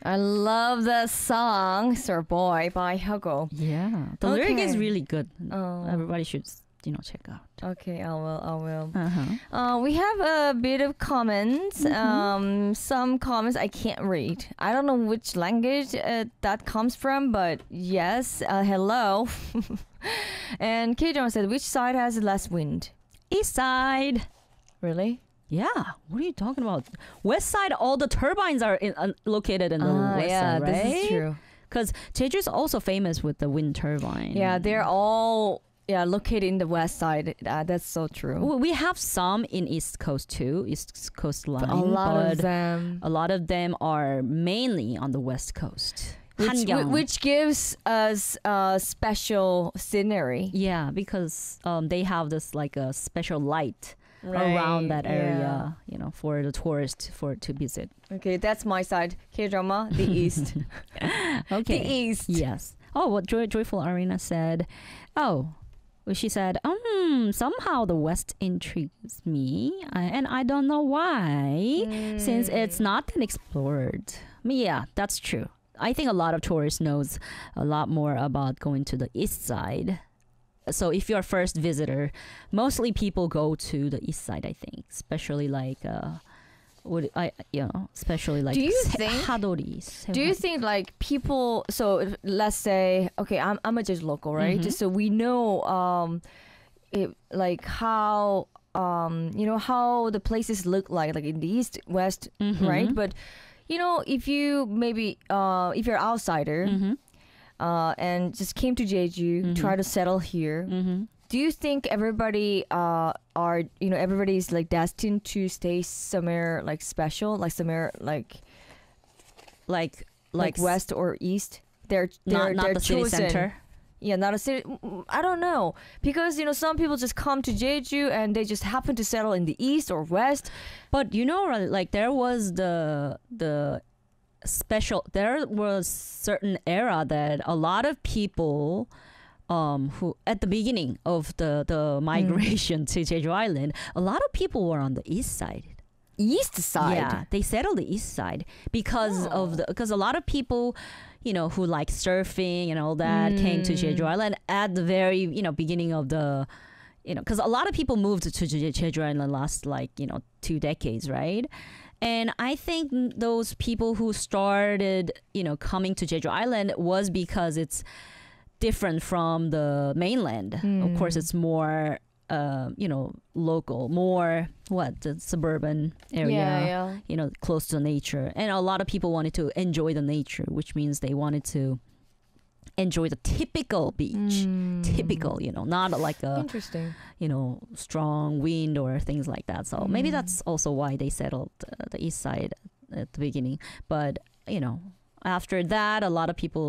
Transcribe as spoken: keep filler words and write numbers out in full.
I love the song Sir Boy by Hyugo. Yeah. The lyric Okay. is really good. Oh. Everybody should, you know, check out. Okay, I will. I will. Uh-huh. Uh, we have a bit of comments. Um, some comments I can't read. I don't know which language uh, that comes from, but yes, uh, hello. And K. John said, which side has less wind? East side. Really? Yeah. What are you talking about? West side, all the turbines are in, uh, located in the Ah, west yeah, side, right? this is true. Because Jeju is also famous with the wind turbine. Yeah, they're all yeah located in the west side. Uh, that's so true. W- We have some in East Coast too, East Coast line. But a lot but of them, a lot of them are mainly on the West Coast. which, Hangyang. which gives us a special scenery Yeah, because um, they have this like a special light around that area, you know, for the tourist for to visit. Yeah. Okay, that's my side. K-drama, the east. Okay. The east. Yes. Oh, what Joy- Joyful Arena said. Oh, well, she said, um, somehow the West intrigues me, I- and I don't know why, Mm. since it's not been explored. I mean, yeah, that's true. I think a lot of tourists knows a lot more about going to the east side. So if you're a first visitor, mostly people go to the east side, I think, especially like uh what I you know, especially like Do you Se- think- Hadori. Do you think like people? So if- let's say, okay, I'm I'm a just local, right? Mhm. So we know, um, it like how um you know how the places look like like in the east west, Mhm. right? But you know if you maybe uh if you're outsider Mm-hmm. uh and just came to Jeju, Mhm. try to settle here. Mm-hmm. Do you think everybody uh are you know everybody is like destined to stay somewhere like special, like somewhere like Like like, like west or east? They're they're not, not they're the city chosen. center. Yeah, not a city. I don't know because you know some people just come to Jeju and they just happen to settle in the east or west. But you know, right, like there was the the special. There was certain era that a lot of people, um, who at the beginning of the the migration to Jeju Island, a lot of people were on the east side. East side. Yeah, they settled the east side because Oh. of the because a lot of people, you know, who like surfing and all that came to Jeju Mm. Island at the very you know beginning of the, you know, because a lot of people moved to Je- Jeju Island last like you know two decades, right? And I think those people who started you know coming to Jeju Island was because it's different from the mainland. Of course, Mm. it's more. Uh, you know, local, more what the suburban area, Yeah, yeah. you know, close to nature. And a lot of people wanted to enjoy the nature, which means they wanted to enjoy the typical beach. Mm. Typical, you know, not like a, Interesting. you know, strong wind or things like that. So maybe Mm. that's also why they settled uh, the east side at the beginning. But, you know, after that, a lot of people